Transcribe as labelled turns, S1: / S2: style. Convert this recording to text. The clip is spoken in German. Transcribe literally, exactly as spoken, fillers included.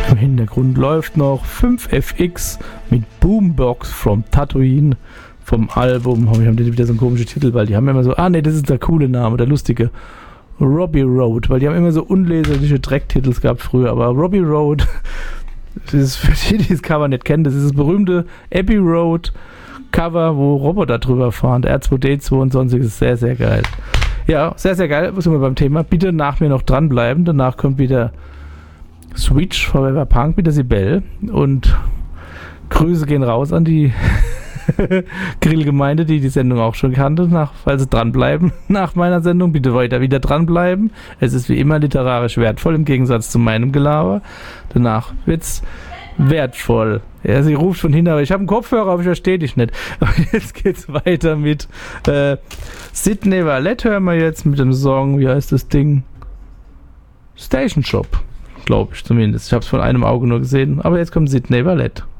S1: Im Hintergrund läuft noch fünf F X mit Boombox from Tatooine vom Album. Oh, wir haben wieder so einen komischen Titel, weil die haben immer so, ah ne, das ist der coole Name, der lustige. Robbie Road, weil die haben immer so unleserliche Drecktitel gehabt früher, aber Robbie Road, das ist für die, die das Cover nicht kennen, das ist das berühmte Abbey Road Cover, wo Roboter drüber fahren, der R zwei D zwei und sonstiges, sehr, sehr geil. Ja, sehr, sehr geil, sind wir beim Thema. Bitte nach mir noch dranbleiben, danach kommt wieder Switch Forever Punk mit der Sibel und Grüße gehen raus an die Grillgemeinde, die die Sendung auch schon kannte, nach, weil sie dranbleiben nach meiner Sendung. Bitte weiter wieder dranbleiben. Es ist wie immer literarisch wertvoll, im Gegensatz zu meinem Gelaber. Danach wird's wertvoll. Ja, sie ruft von hinten, aber ich habe einen Kopfhörer, aber ich verstehe dich nicht. Aber jetzt geht's weiter mit äh, Sydney Valette, hören wir jetzt mit dem Song, wie heißt das Ding? Station Shop, glaube ich zumindest. Ich habe es von einem Auge nur gesehen, aber jetzt kommt Sydney Valette.